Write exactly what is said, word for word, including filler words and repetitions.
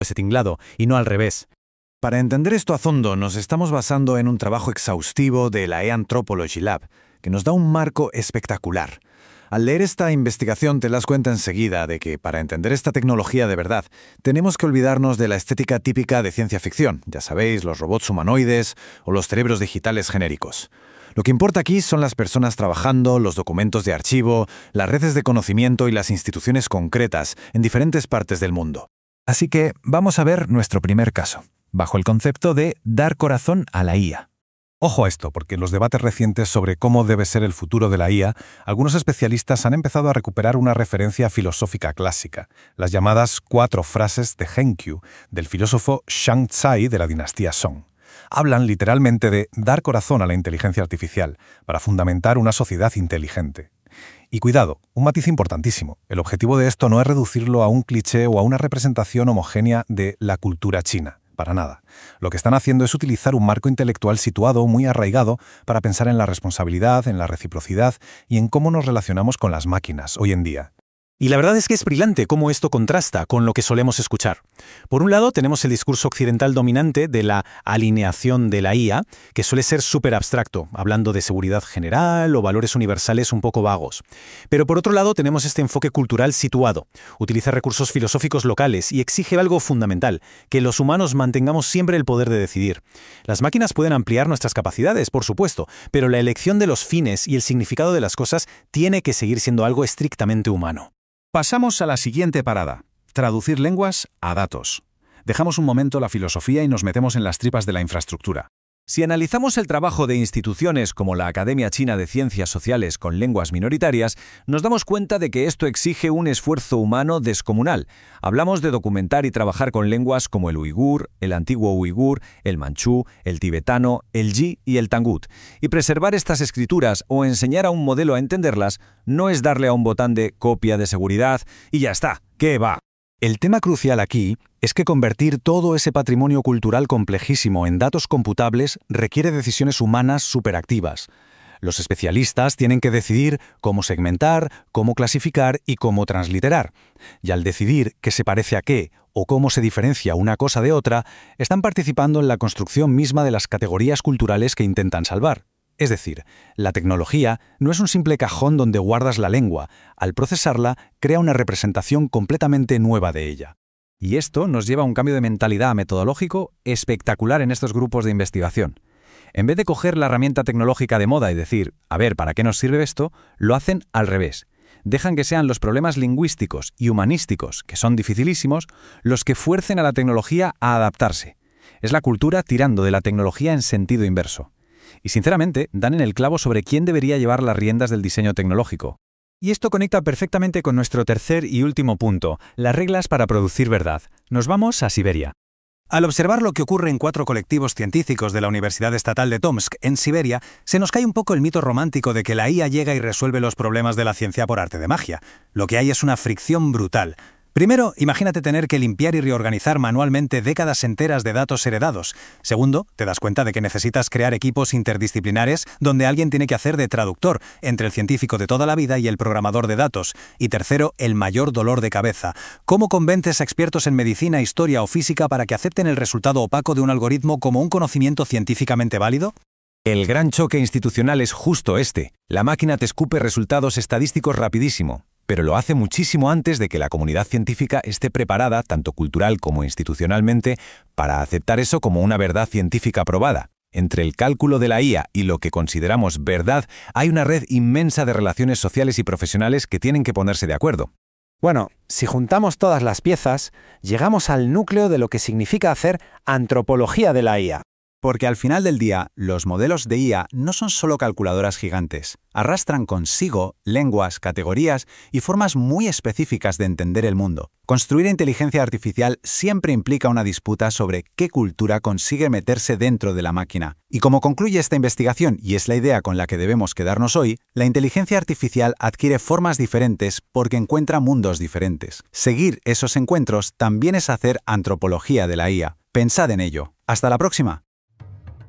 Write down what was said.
ese tinglado, y no al revés. Para entender esto a fondo, nos estamos basando en un trabajo exhaustivo de la eAnthropology Lab, que nos da un marco espectacular. Al leer esta investigación te das cuenta enseguida de que para entender esta tecnología de verdad, tenemos que olvidarnos de la estética típica de ciencia ficción, ya sabéis, los robots humanoides o los cerebros digitales genéricos. Lo que importa aquí son las personas trabajando, los documentos de archivo, las redes de conocimiento y las instituciones concretas en diferentes partes del mundo. Así que vamos a ver nuestro primer caso, bajo el concepto de dar corazón a la I A. Ojo a esto, porque en los debates recientes sobre cómo debe ser el futuro de la I A, algunos especialistas han empezado a recuperar una referencia filosófica clásica, las llamadas cuatro frases de Henkyu, del filósofo Shang Tsai de la dinastía Song. Hablan literalmente de dar corazón a la inteligencia artificial, para fundamentar una sociedad inteligente. Y cuidado, un matiz importantísimo. El objetivo de esto no es reducirlo a un cliché o a una representación homogénea de la cultura china. Para nada. Lo que están haciendo es utilizar un marco intelectual situado, muy arraigado, para pensar en la responsabilidad, en la reciprocidad y en cómo nos relacionamos con las máquinas hoy en día. Y la verdad es que es brillante cómo esto contrasta con lo que solemos escuchar. Por un lado, tenemos el discurso occidental dominante de la alineación de la I A, que suele ser súper abstracto, hablando de seguridad general o valores universales un poco vagos. Pero por otro lado, tenemos este enfoque cultural situado. Utiliza recursos filosóficos locales y exige algo fundamental, que los humanos mantengamos siempre el poder de decidir. Las máquinas pueden ampliar nuestras capacidades, por supuesto, pero la elección de los fines y el significado de las cosas tiene que seguir siendo algo estrictamente humano. Pasamos a la siguiente parada, traducir lenguas a datos. Dejamos un momento la filosofía y nos metemos en las tripas de la infraestructura. Si analizamos el trabajo de instituciones como la Academia China de Ciencias Sociales con lenguas minoritarias, nos damos cuenta de que esto exige un esfuerzo humano descomunal. Hablamos de documentar y trabajar con lenguas como el uigur, el antiguo uigur, el manchú, el tibetano, el yi y el tangut. Y preservar estas escrituras o enseñar a un modelo a entenderlas no es darle a un botón de copia de seguridad y ya está, ¿qué va? El tema crucial aquí es que convertir todo ese patrimonio cultural complejísimo en datos computables requiere decisiones humanas superactivas. Los especialistas tienen que decidir cómo segmentar, cómo clasificar y cómo transliterar. Y al decidir qué se parece a qué o cómo se diferencia una cosa de otra, están participando en la construcción misma de las categorías culturales que intentan salvar. Es decir, la tecnología no es un simple cajón donde guardas la lengua. Al procesarla, crea una representación completamente nueva de ella. Y esto nos lleva a un cambio de mentalidad metodológico espectacular en estos grupos de investigación. En vez de coger la herramienta tecnológica de moda y decir, a ver, ¿para qué nos sirve esto?, lo hacen al revés. Dejan que sean los problemas lingüísticos y humanísticos, que son dificilísimos, los que fuercen a la tecnología a adaptarse. Es la cultura tirando de la tecnología en sentido inverso. Y sinceramente, dan en el clavo sobre quién debería llevar las riendas del diseño tecnológico. Y esto conecta perfectamente con nuestro tercer y último punto, las reglas para producir verdad. Nos vamos a Siberia. Al observar lo que ocurre en cuatro colectivos científicos de la Universidad Estatal de Tomsk, en Siberia, se nos cae un poco el mito romántico de que la I A llega y resuelve los problemas de la ciencia por arte de magia. Lo que hay es una fricción brutal. Primero, imagínate tener que limpiar y reorganizar manualmente décadas enteras de datos heredados. Segundo, te das cuenta de que necesitas crear equipos interdisciplinares donde alguien tiene que hacer de traductor entre el científico de toda la vida y el programador de datos. Y tercero, el mayor dolor de cabeza. ¿Cómo convences a expertos en medicina, historia o física para que acepten el resultado opaco de un algoritmo como un conocimiento científicamente válido? El gran choque institucional es justo este. La máquina te escupe resultados estadísticos rapidísimo, pero lo hace muchísimo antes de que la comunidad científica esté preparada, tanto cultural como institucionalmente, para aceptar eso como una verdad científica probada. Entre el cálculo de la I A y lo que consideramos verdad, hay una red inmensa de relaciones sociales y profesionales que tienen que ponerse de acuerdo. Bueno, si juntamos todas las piezas, llegamos al núcleo de lo que significa hacer antropología de la I A. Porque al final del día, los modelos de I A no son solo calculadoras gigantes. Arrastran consigo lenguas, categorías y formas muy específicas de entender el mundo. Construir inteligencia artificial siempre implica una disputa sobre qué cultura consigue meterse dentro de la máquina. Y como concluye esta investigación, y es la idea con la que debemos quedarnos hoy, la inteligencia artificial adquiere formas diferentes porque encuentra mundos diferentes. Seguir esos encuentros también es hacer antropología de la I A. Pensad en ello. Hasta la próxima.